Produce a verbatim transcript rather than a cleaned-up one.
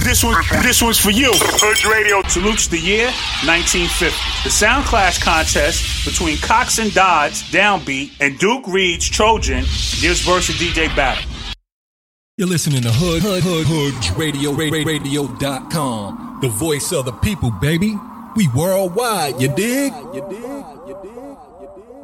This one, this one's for you. Hood Radio salutes the year nineteen fifty. The Sound Clash contest between Cox and Dodds, Downbeat, and Duke Reed's Trojan gives versus D J battle. You're listening to Hood, Hood, Hood, Hood Radio, Radio dot com. The voice of the people, baby. We worldwide, you dig? You dig? You dig? You dig?